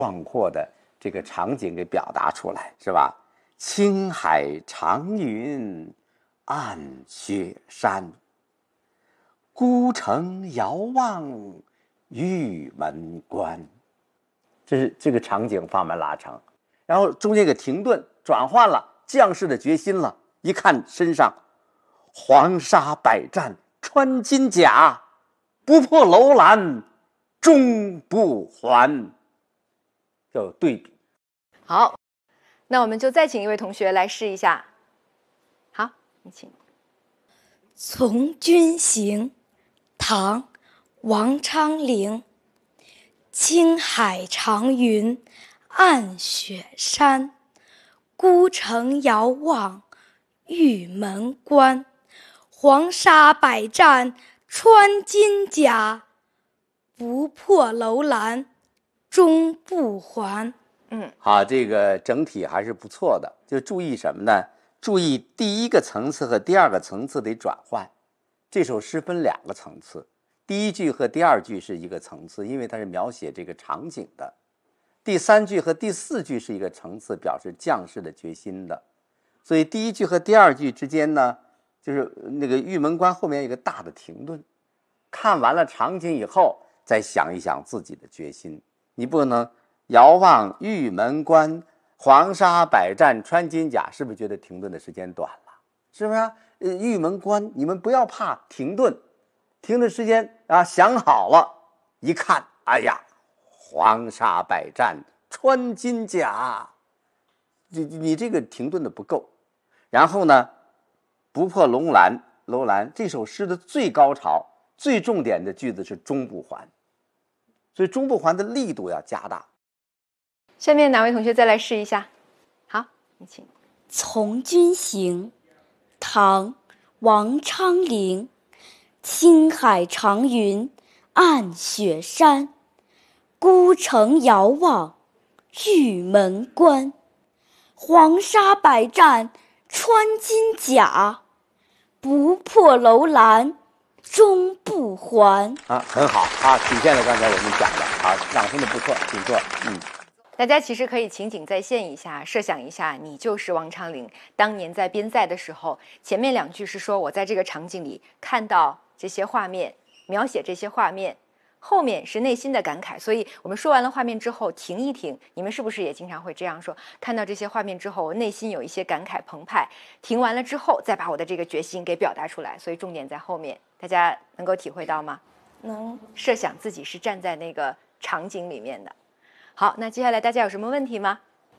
壮阔的这个场景给表达出来，是吧？青海长云暗雪山，孤城遥望玉门关。这是这个场景放慢拉长，然后中间给停顿，转换了将士的决心了。一看身上黄沙百战穿金甲，不破楼兰终不还。要有对比。 好，那我们就再请一位同学来试一下。好，你请。 从军行，唐·王昌龄。青海长云暗雪山，孤城遥望玉门关。黄沙百战穿金甲，不破楼兰终不还。 好，这个整体还是不错的。就注意什么呢？注意第一个层次和第二个层次得转换。这首诗分两个层次，第一句和第二句是一个层次，因为它是描写这个场景的。第三句和第四句是一个层次，表示将士的决心的。所以第一句和第二句之间呢，就是那个玉门关后面有一个大的停顿，看完了场景以后，再想一想自己的决心。你不能遥望玉门关，黄沙百战穿金甲，是不是觉得停顿的时间短了？是不是啊？玉门关，你们不要怕停顿，停顿时间啊，想好了，一看，哎呀，黄沙百战穿金甲，你这个停顿的不够。然后呢，不破楼兰这首诗的最高潮、最重点的句子是终不还，所以终不还的力度要加大。 下面哪位同学再来试一下？好，你请。 从军行，唐·王昌龄。青海长云暗雪山，孤城遥望玉门关。黄沙百战穿金甲，不破楼兰终不还。 很好啊，体现了刚才我们讲的啊，朗诵的不错，请坐。 大家其实可以情景再现一下，设想一下，你就是王昌龄，当年在边塞的时候，前面两句是说我在这个场景里看到这些画面，描写这些画面，后面是内心的感慨。所以我们说完了画面之后停一停，你们是不是也经常会这样说？看到这些画面之后，我内心有一些感慨澎湃，停完了之后再把我的这个决心给表达出来，所以重点在后面。大家能够体会到吗？ 能。 设想自己是站在那个场景里面的。好，那接下来大家有什么问题吗？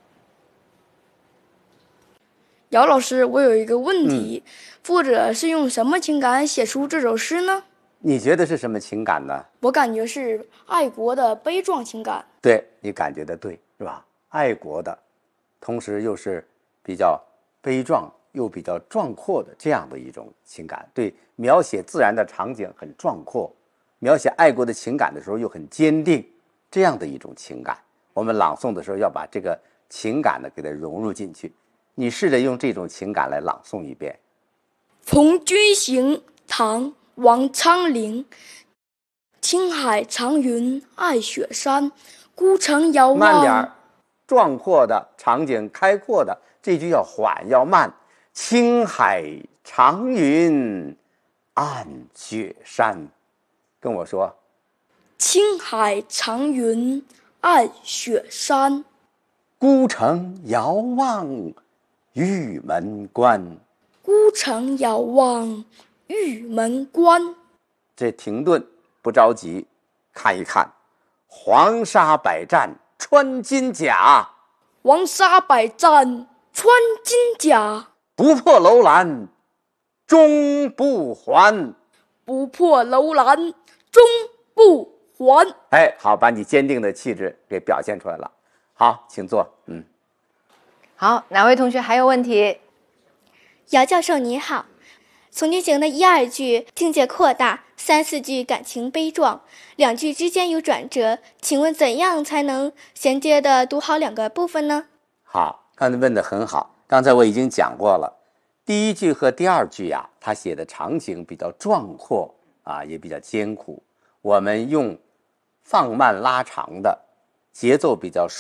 姚老师，我有一个问题，作者是用什么情感写出这首诗呢？ 你觉得是什么情感呢？ 我感觉是爱国的悲壮情感。 对，你感觉的对，是吧？爱国的，同时又是比较悲壮又比较壮阔的这样的一种情感。对，描写自然的场景很壮阔，描写爱国的情感的时候又很坚定，这样的一种情感。我们朗诵的时候要把这个情感呢给它融入进去。你试着用这种情感来朗诵一遍。 从军行，唐·王昌龄。青海长云暗雪山，孤城遥望。 慢点，壮阔的场景，开阔的，这句要缓要慢。青海长云暗雪山，跟我说。 青海长云暗雪山， 孤城遥望玉门关。 孤城遥望玉门关。 这停顿，不着急，看一看，黄沙百战穿金甲。 黄沙百战穿金甲， 不破楼兰终不还。 不破楼兰终不还。 哎，好，把你坚定的气质给表现出来了。好，请坐。 好，哪位同学还有问题？ 姚教授你好，从军行的一二句境界扩大，三四句感情悲壮，两句之间有转折，请问怎样才能衔接的读好两个部分呢？ 好，刚才问得很好。刚才我已经讲过了，第一句和第二句啊，他写的场景比较壮阔啊，也比较艰苦。我们用放慢拉长的节奏比较